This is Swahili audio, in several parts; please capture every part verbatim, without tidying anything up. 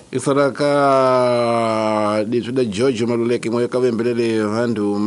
Isaraka dituda George Maluleke moyo kavembelele vandu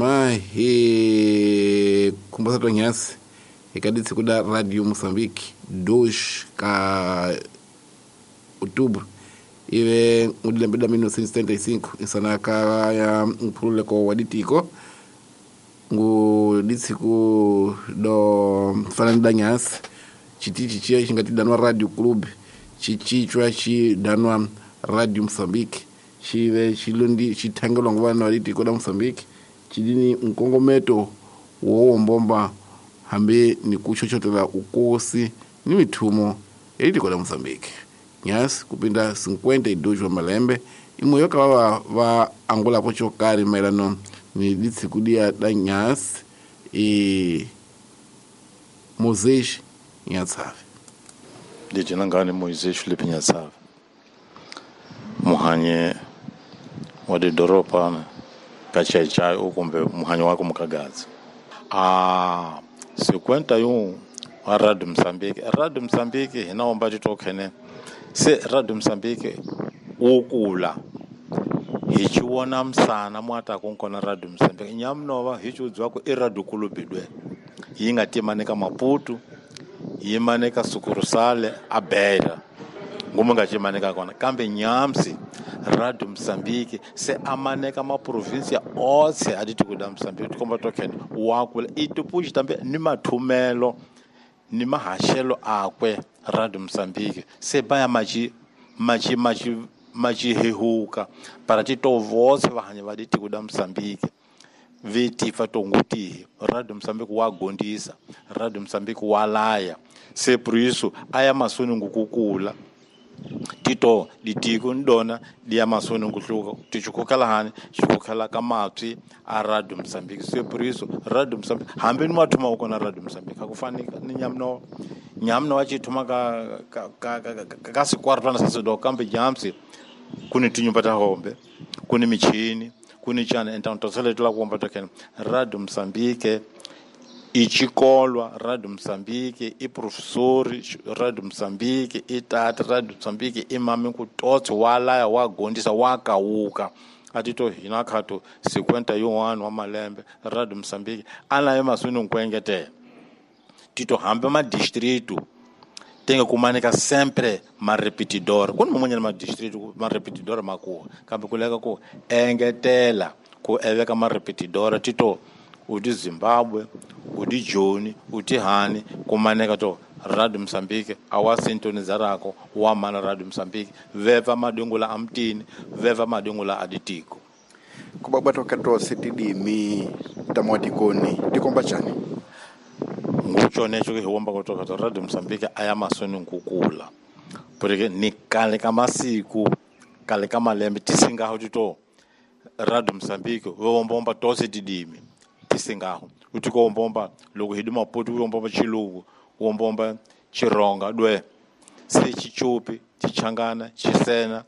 mahi kumbasato nyasi ikaditsi kuda Radio Mozambique dois ka outubro ive udilembeda mil novecentos e setenta e cinco isanaka ya mpululeko waditiko ngu ditsiku do fananda nyasi chiti chichi chingati danwa Radio Club chichi chwa chi danwa Radio Mozambique chive chilundi chitangelo ngwana waditiko da Mozambique chidini mkongometo wo mbomba hambe ni kuchochotela ukosi ni mitumo elitiko da Mozambique nyasi kupinda cinquenta e dois wa malembe imwe yoka wa, wa Angola kocho kari mailano ni ditsiku dia da nyasi e Moisés Nyatsave dijina ngani Moisés Filipe Nyatsave muhanye wadi doropa na kachai chai ukumbe muhanye wako mkagazi ah cinquenta e um wa Radio Mozambique Radio Mozambique hinaomba titokene se Radio Mozambique ukula hichiwona msana mwata konkona Radio Mozambique nyamnova hichudzwa ku iradu kulubidwe yingati maneka Maputo yimaneka Sukurusale abela ngumunga chimaneka kona kambe nyamsi Radio Mozambique se amaneka ma provincia ose aditikuda Mozambique komba tokene wakula itupuji tambe ni mathumelo ni mahashelo akwe Radio Mozambique se baya machi machi machi machi hehuka para titovose vahanya vaditikuda Mozambique viti fatonguti Radio Mozambique wagondisa Radio Mozambique walaya se por isso aya masoni ngukukula tito ditiko ndona dia masoni nguhluka tichukukala hani chukukala kamatwi a Radio Mozambique se por isso Radio Mozambique hambe ni mathuma uko na Radio Mozambique akufanika ni nyamno nyamno wachithuma ka ka ka ka sikwartana sasedo kambe jamsi kuni tinyumba ta hombe kuni michini kuni chana então toseletela kuomba tokene Radio Mozambique ichikolwa Radio Mozambique i professori Radio Mozambique i tata Radio Mozambique imami kutotsi wala wagondisa wakauka atito hinakhato cinquenta e um wa malembe Radio Mozambique ana yemaswini nkwengete tito hambe ma distrito tenga kumanika sempre ma repetidor kun mumanya ma distrito ma repetidor maku kambe kuleka ko engetela ku eveka ma repetidor tito udi Zimbabwe udi Joni udi Hani kumaneka to Radio Mozambique awa sintonizarako wa mana Radio Mozambique veva madungula amtini veva madungula aditiko kubabata kato setidi mi tamotikoni tikomba chani ngucho necho ke homba kutoka to Radio Mozambique aya masoni nkukula porque ni kale kama siku kale kama lembe tisingaho tito Radio Mozambique wombomba tose tidimi tisingaho utiko wombomba loko hidima Maputo wombomba Chilugu wombomba Chironga dwe se Chichupi Chichangana Chisena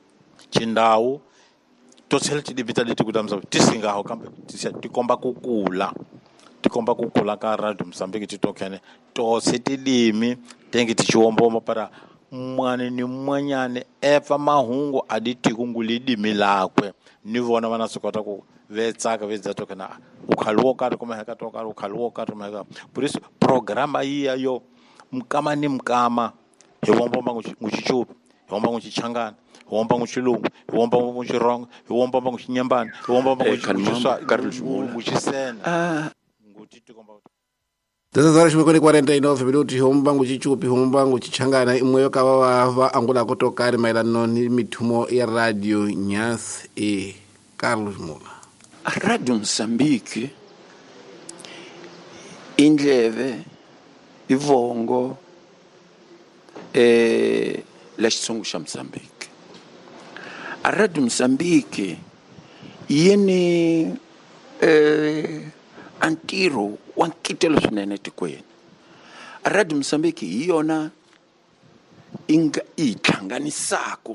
Chindawu tosele tidibita litikuda Mozambique tisingaho kambe tisia tikomba kukula tikomba kukula ka Radio Mozambique titokene to setidimi tengi tichiwomboma para mwane ni mwanyane eva mahungu aditiku ngulidimi lakwe nivona vana sokota ku vetsaka vedzatokena ukhalwoka kumeheka toka ukhalwoka tumeka por isso programa iya yo mkama ni mkama hewomboma nguchichupi hewomboma nguchichangana hewomboma nguchilungu hewomboma nguchironga hewomboma nguchinyambani hewomboma nguchisena Dessa horas ficou de quarenta e nove minutos, hombango chichupi, hombango chichangana, imwe kawa wa Angola kutokari mailano ni mitumo ya Radio Nyas e Carlos Mula. A Radio Mozambique indleve ivongo eh la xitsongo xa Mozambique. A Radio Mozambique yini eh antiro wankitelo swinene tikweni. A Radio Mozambique hi yona inga ihlanganisako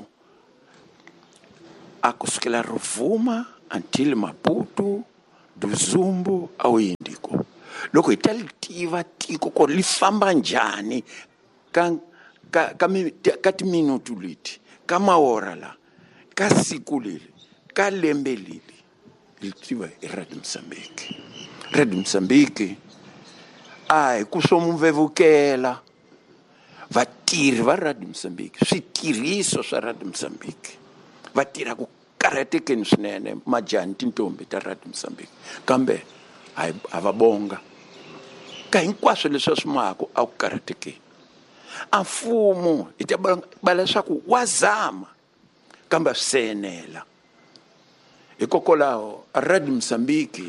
akusukela Rovuma until Maputo Duzumbu au Indiko. Loko hi talitiva tiko ko li famba njhani ka ka ka, ka timinutu leti ka maora la ka siku leli ka lembe leli li tiviwa hi Radio Mozambique. Radio Mozambique a hi ku swo mu vevukela vatirhi va Radio Mozambique, switirhiso swa Radio Mozambique va tirha ku karhatekeni swinene majani tintombi ta Radio Mozambique, kambe a va bonga ka hinkwaswo leswi swi mako a ku karhatekeni. A mfumo hi ta ba leswaku wa zama kambe swi enela. Hikokwalaho Radio Mozambique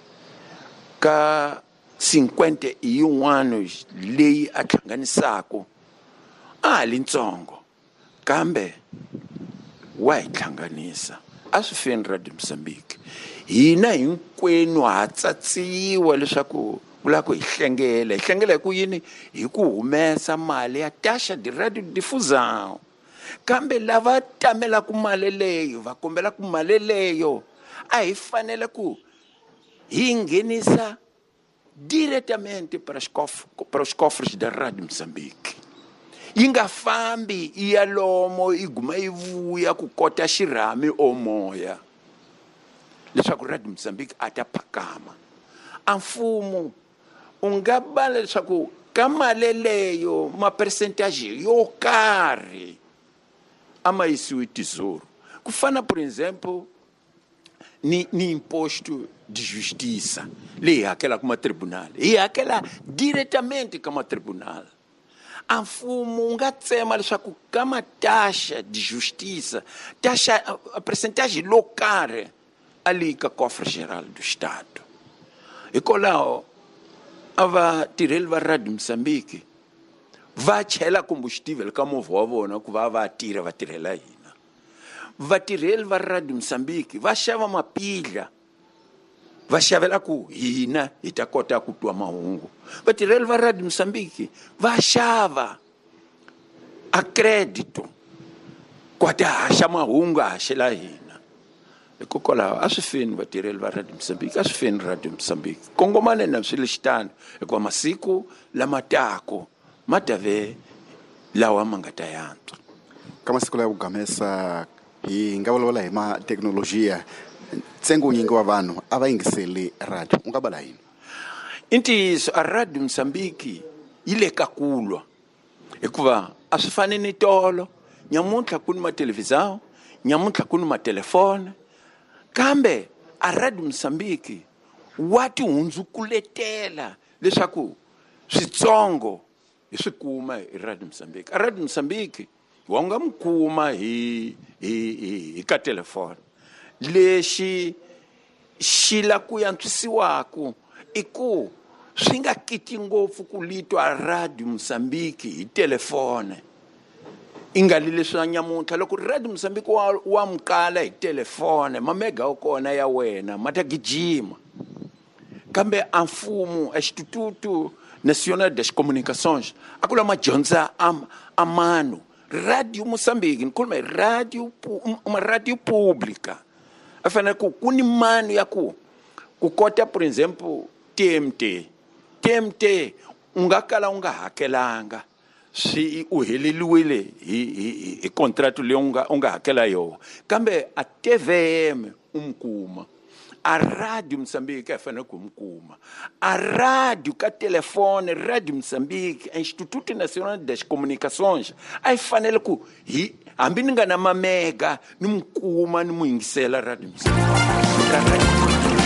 ka cinquanta hi yin'wana leyi a hlanganisako a ha litsongo kambe wa hi hlanganisa. A swi feni Radio Mozambique, hina hinkwenu ha tsatsiwa leswaku ku lava ku hi hlengela. Hi hlengela hi ku yini? Hi ku humesa mali ya taxa di radiodifusão, kambe lava tamelaku mali leyo va kombelaku mali leyo a hi fanele ku hi nghenisa diretamente para os cofres, para os cofres da Radio Mozambique. Yi nga fambi ya lomo yi guma yi vuya ku kota xirhami o moya leswaku Radio Mozambique a ta phakama. A mfumo u nga bala leswaku ka mali leyo mapercentage yo karhi a ma yisiwi tesouro. Ku fana por exemplo ni, ni imposto de justiça leyi hakela kuma tribunal, hi hakela diretamente kama tribunal. A mfumo nga tsema leswaku ka mataxa de justiça, taxa a percentagem local ali ka cofre geral do Estado. Hikokwalaho a vatirheli va Radio Mozambique va chela combustível ka movha wa vona ku va va tirha va tirhela hina. Vatirheli va Radio Mozambique va xava mapidla va xavela ku hina hi ta kota ku twa mahungu. Vatirheli va Radio Mozambique va xava a crédito ku ta haxa mahungu a haxela hina. Hikokwalaho a swi feni vatirheli va Radio Mozambique, a swi feni Radio Mozambique. Kongomane na swilo xitano hikuva masiku lama tako ma ta ve lawa ma nga ta yantswa. Ka masiku lawa ku gamesa hi nga vulavula hi ma teknolojiya, ntsengo nyingi wa vanhu a va yingiseli radio, u nga bala yini? I ntiyiso a Radio Mozambique yi le ka kulwa hikuva a swi fani ni tolo. Nyamuntlha ku ni matelevisão, nyamuntlha ku ni matelefone, kambe a Radio Mozambique wa ti hundzukuletela leswaku switsongo hi swi kuma hi Radio Mozambique. A Radio Mozambique wa nga mu kuma hi hi hi ka telefone. Lexi xi la ku yantswisiwaku i ku swi nga kiti ngopfu ku litwa Radio Mozambique hi telefone. Ingali leswi na nyamuntlha loko Radio Mozambique wa, wa mukala hi telefone mamega o kona ya wena ma ta gijima. Kambe a mfumo a Instituto Nacional das Comunicações a ku la ma dyondza a mano Radio Mozambique, ni khuluma hi radio uma radio pública. A fanele ku ku ni mano ya ku ku kota por exemplo T M T. T M T u nga kala u nga hakelanga si u heleliwile hi hi contrato leyi u nga u nga hakela yona, kambe a T V M umkuma, a Radio Mozambique a fanele ku umkuma, a radio ka telefone Radio Mozambique, a Instituto Nacional das Comunicações a fanele ku hi hambi ni nga na mamega ni mukuma ni mu yingisela Radio Mozambique.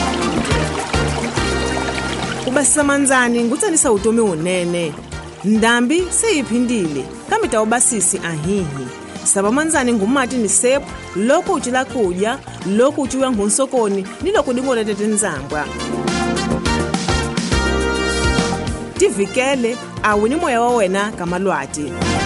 Ubasamanzani ngutsanisa utomi unene. Ndambi seyiphindile kambe tawubasisi ahihi. Sabamanzani ngumati ni sepu loko uchila kudya, loko uchiwa ngonsokoni ni loko dingole tetinzangwa. Tivikele awini moya wa wena kamalwati.